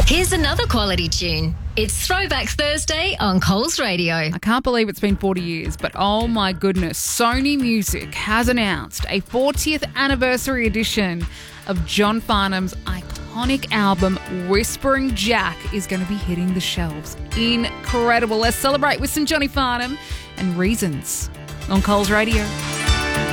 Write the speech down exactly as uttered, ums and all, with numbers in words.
Here's another quality tune. It's Throwback Thursday on Coles Radio. I can't believe it's been forty years, but oh my goodness, Sony Music has announced a fortieth anniversary edition of John Farnham's iconic album, Whispering Jack, is going to be hitting the shelves. Incredible. Let's celebrate with some Johnny Farnham and Reasons on Coles Radio.